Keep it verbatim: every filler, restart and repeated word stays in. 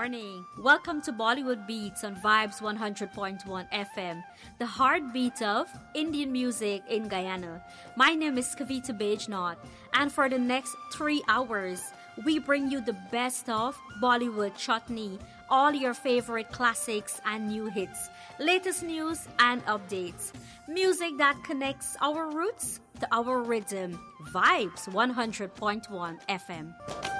morning. Welcome to Bollywood Beats on Vibes one hundred point one F M, the heartbeat of Indian music in Guyana. My name is Kavita Bajnot, and for the next three hours, we bring you the best of Bollywood chutney, all your favorite classics and new hits, latest news and updates. Music that connects our roots to our rhythm. Vibes one hundred point one F M.